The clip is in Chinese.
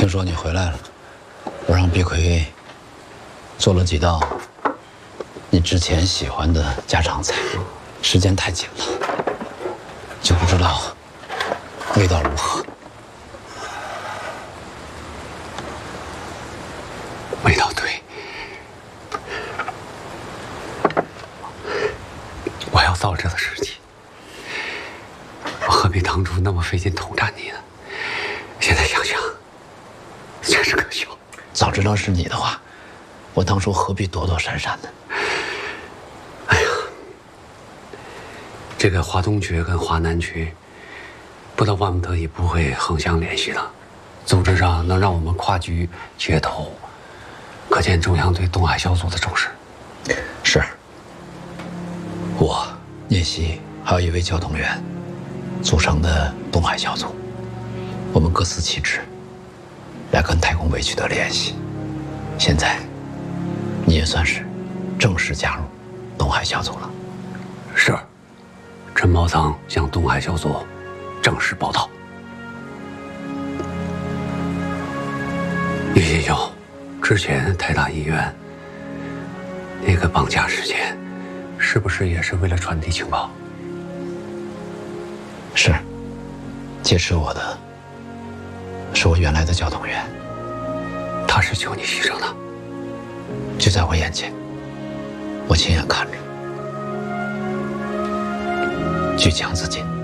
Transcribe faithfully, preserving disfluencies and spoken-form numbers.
听说你回来了，我让毕逵做了几道你之前喜欢的家常菜，时间太紧了，就不知道味道如何。 味道对，我要造这的事情，我何必当初那么费劲统战你呢？现在想想，真是可笑。 早知道是你的话，我当初何必躲躲闪闪呢？ 哎呀，这个华东区跟华南区，不到万不得已不会横相联系的。组织上能让我们跨局接头，可见中央对东海小组的重视。 是，我、聂曦还有一位交通员组成的东海小组，我们各司其职，来跟太空卫取得联系。现在，你也算是正式加入东海小组了。 是，陈宝仓向东海小组正式报道。于新秀，之前台大医院那个绑架事件，是不是也是为了传递情报？ 是，劫持我的是我原来的交通员， 他是求你牺牲的， 就在我眼前，我亲眼看着，据强自尽。